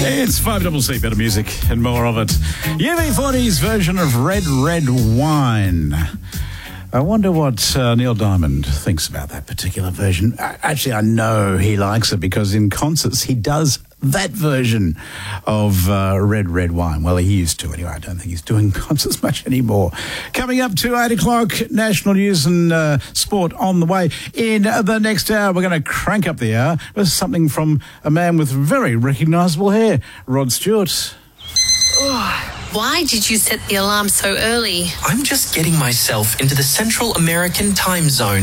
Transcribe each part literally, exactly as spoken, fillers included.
It's five double C, better music and more of it. U B forty's version of Red, Red Wine. I wonder what uh, Neil Diamond thinks about that particular version. Actually, I know he likes it because in concerts he does that version of uh, Red, Red Wine. Well, he used to anyway. I don't think he's doing concerts much anymore. Coming up to eight o'clock, national news and uh, sport on the way. In the next hour, we're going to crank up the hour with something from a man with very recognisable hair, Rod Stewart. Why did you set the alarm so early? I'm just getting myself into the Central American time zone.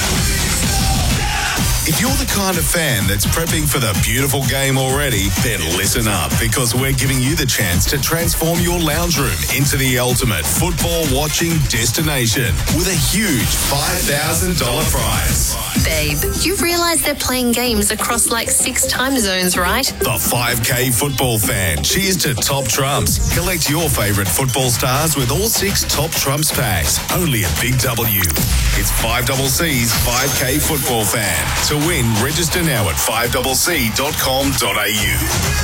If you're the kind of fan that's prepping for the beautiful game already, then listen up, because we're giving you the chance to transform your lounge room into the ultimate football watching destination with a huge five thousand dollars prize. Babe, you realise they're playing games across like six time zones, right? The five K football fan. Cheers to Top Trumps. Collect your favourite football stars with all six Top Trumps packs. Only at Big W. It's five double C's five K football fan. To win, register now at five double C dot com dot a u.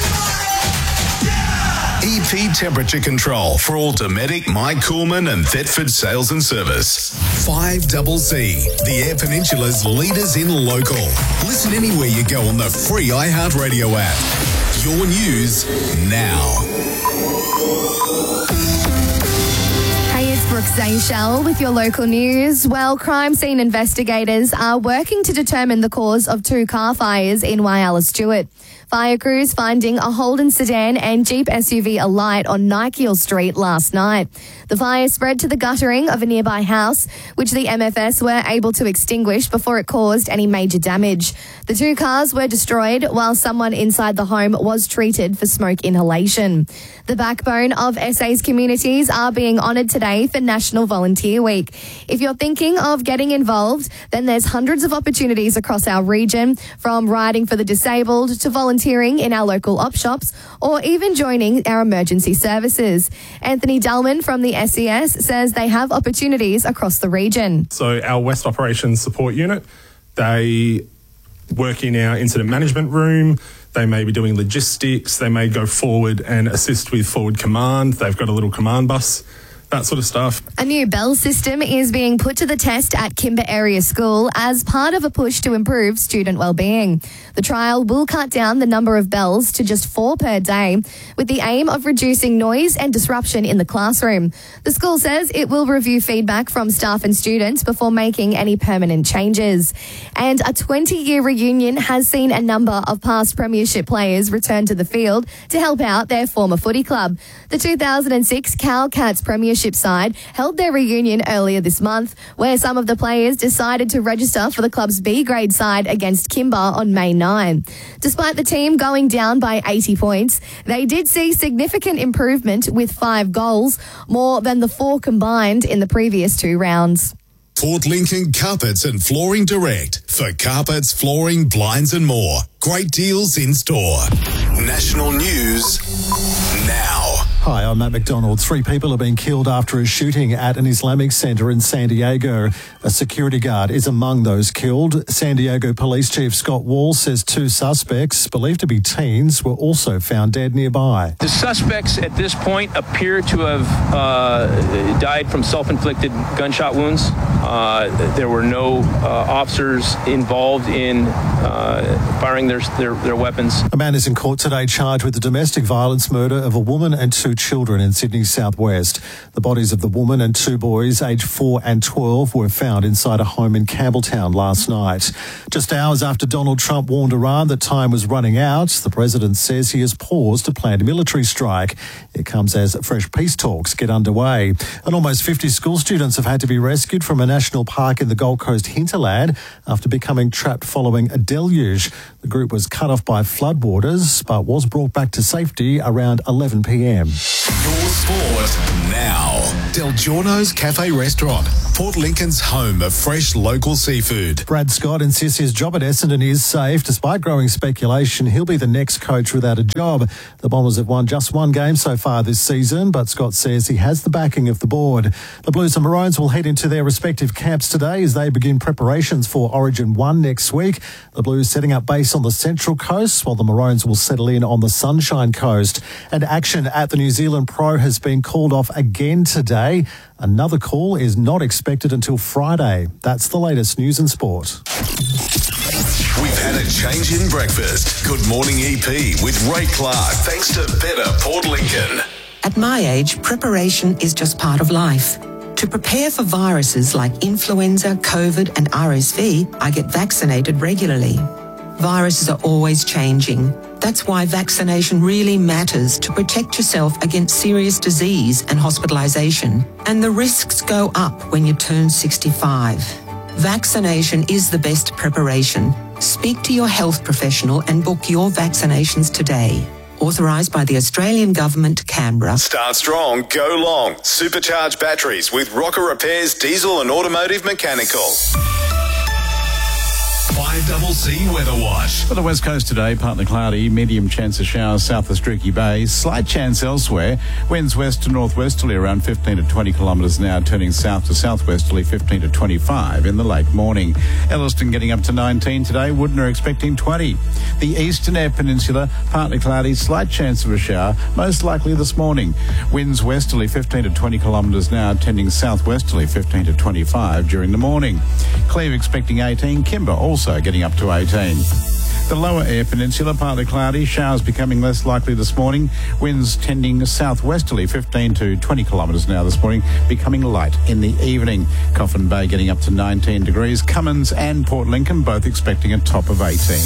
E P Temperature Control for all Dometic, Mike Coolman and Thetford Sales and Service. five double C, the Eyre Peninsula's leaders in local. Listen anywhere you go on the free iHeartRadio app. Your news now. Brooke Zayshell with your local news. Well, crime scene investigators are working to determine the cause of two car fires in Whyalla Stewart. Fire crews finding a Holden sedan and Jeep S U V alight on Nikiel Street last night. The fire spread to the guttering of a nearby house, which the M F S were able to extinguish before it caused any major damage. The two cars were destroyed while someone inside the home was treated for smoke inhalation. The backbone of S A's communities are being honoured today for National Volunteer Week. If you're thinking of getting involved, then there's hundreds of opportunities across our region, from riding for the disabled to volunteering in our local op shops or even joining our emergency services. Anthony Dallman from the S E S says they have opportunities across the region. So our West Operations Support Unit, they work in our incident management room. They may be doing logistics. They may go forward and assist with forward command. They've got a little command bus, that sort of stuff. A new bell system is being put to the test at Kimber Area School as part of a push to improve student wellbeing. The trial will cut down the number of bells to just four per day, with the aim of reducing noise and disruption in the classroom. The school says it will review feedback from staff and students before making any permanent changes. And a twenty-year reunion has seen a number of past premiership players return to the field to help out their former footy club. The two thousand six Cal Cats premiership side held their reunion earlier this month, where some of the players decided to register for the club's B-grade side against Kimber on May ninth. Despite the team going down by eighty points, they did see significant improvement with five goals, more than the four combined in the previous two rounds. Port Lincoln Carpets and Flooring Direct. For carpets, flooring, blinds and more. Great deals in store. National news now. Hi, I'm Matt McDonald. Three people have been killed after a shooting at an Islamic centre in San Diego. A security guard is among those killed. San Diego Police Chief Scott Wall says two suspects, believed to be teens, were also found dead nearby. The suspects at this point appear to have uh, died from self-inflicted gunshot wounds. Uh, there were no uh, officers involved in uh, firing their, their, their weapons. A man is in court today charged with the domestic violence murder of a woman and two children in Sydney's southwest. The bodies of the woman and two boys, aged four and twelve, were found inside a home in Campbelltown last night. Just hours after Donald Trump warned Iran that time was running out, the president says he has paused a planned military strike. It comes as fresh peace talks get underway. And almost fifty school students have had to be rescued from a national park in the Gold Coast hinterland after becoming trapped following a deluge. The group was cut off by floodwaters, but was brought back to safety around eleven p m. Your sport now. Del Giorno's Cafe Restaurant, Port Lincoln's home of fresh local seafood. Brad Scott insists his job at Essendon is safe. Despite growing speculation, he'll be the next coach without a job. The Bombers have won just one game so far this season, but Scott says he has the backing of the board. The Blues and Maroons will head into their respective camps today as they begin preparations for Origin one next week. The Blues setting up base on the Central Coast, while the Maroons will settle in on the Sunshine Coast. And action at the New Zealand Pro has been called off again today. Another call is not expected until Friday. That's the latest news and sport. We've had a change in breakfast. Good morning, E P with Ray Clark. Thanks to Better Port Lincoln. At my age, preparation is just part of life. To prepare for viruses like influenza, COVID and R S V, I get vaccinated regularly. Viruses are always changing. That's why vaccination really matters to protect yourself against serious disease and hospitalisation. And the risks go up when you turn sixty-five. Vaccination is the best preparation. Speak to your health professional and book your vaccinations today. Authorised by the Australian Government, Canberra. Start strong, go long. Supercharged batteries with Rocker Repairs, diesel and automotive mechanical. five C Weather Watch. For the West Coast today, partly cloudy, medium chance of showers south of Streaky Bay, slight chance elsewhere. Winds west to northwesterly around fifteen to twenty kilometres an hour, turning south to southwesterly fifteen to twenty-five in the late morning. Elliston getting up to nineteen today, Woodner expecting twenty. The eastern Eyre Peninsula, partly cloudy, slight chance of a shower, most likely this morning. Winds westerly fifteen to twenty kilometres an hour, tending southwesterly fifteen to twenty-five during the morning. Cleve expecting eighteen, Kimber also getting up to eighteen. The lower Eyre Peninsula, partly cloudy, showers becoming less likely this morning. Winds tending southwesterly fifteen to twenty kilometres an hour this morning, becoming light in the evening. Coffin Bay getting up to nineteen degrees. Cummins and Port Lincoln both expecting a top of eighteen.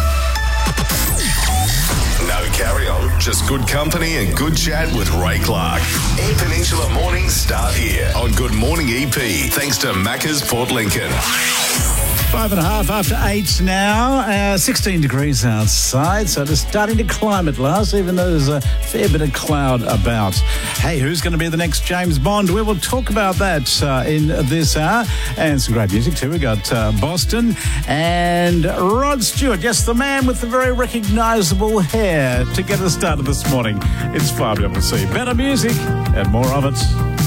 No carry on, just good company and good chat with Ray Clark. Eyre Peninsula mornings start here on Good Morning E P, thanks to Macca's Port Lincoln. Five and a half after eight now, uh, sixteen degrees outside, so just starting to climb at last, even though there's a fair bit of cloud about. Hey, who's going to be the next James Bond? We will talk about that uh, in this hour, and some great music too. We got uh, Boston and Rod Stewart, yes, the man with the very recognisable hair, to get us started this morning. It's five C. Better music and more of it.